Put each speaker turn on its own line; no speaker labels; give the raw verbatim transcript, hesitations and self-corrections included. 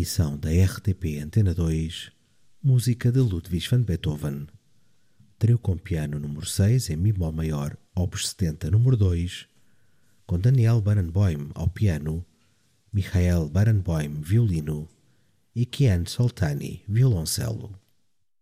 emissão da R T P Antena dois, música de Ludwig van Beethoven. Trio com piano número seis em Mi bemol maior, opus setenta número dois, com Daniel Barenboim ao piano, Michael Barenboim violino e Kian Soltani violoncelo.